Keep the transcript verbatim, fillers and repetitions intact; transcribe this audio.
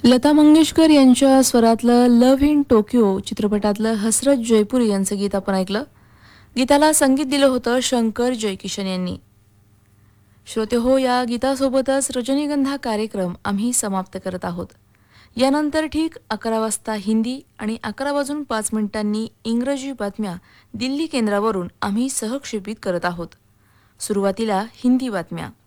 लता मंगेशकर यांच्या स्वरातलं love in Tokyo चित्रपटातलं हसरत जयपुरी यांचं गीत आपण ऐकलं. गीताला संगीत दिलं होतं शंकर जयकिशन यांनी. श्रोते हो, या गीतासोबतच रजनीगंधा कार्यक्रम आम्ही समाप्त करत आहोत. यानंतर ठीक अकरा वाजता हिंदी आणि अकरा वाजून पाच मिनिटांनी इंग्रजी बातम्या दिल्ली केंद्रावरून आम्ही सहक्षेपित करत आहोत. सुरुवातीला हिंदी बातम्या.